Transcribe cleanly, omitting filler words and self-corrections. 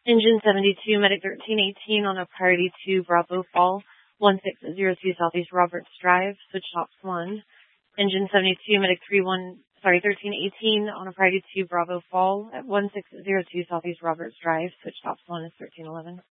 Engine 72, Medic 1318 on a priority 2 Bravo Fall, 1602 Southeast Roberts Drive, switch tops 1. Engine 72, Medic 1318 on a priority 2 Bravo Fall at 1602 Southeast Roberts Drive, switch tops 1 is 1311.